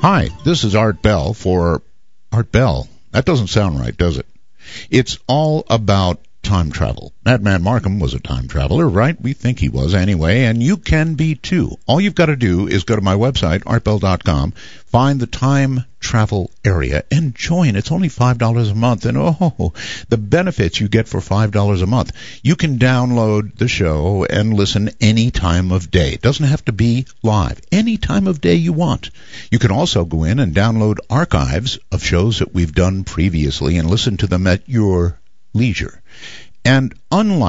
Hi, this is Art Bell for Art Bell. That doesn't sound right, does it? It's all about time travel. Madman Markham was a time traveler, right? We think he was anyway, and you can be too. All you've got to do is go to my website, artbell.com, find the time travel area, and join. It's only $5 a month, and the benefits you get for $5 a month. You can download the show and listen any time of day. It doesn't have to be live. Any time of day you want. You can also go in and download archives of shows that we've done previously and listen to them at your leisure. And unlike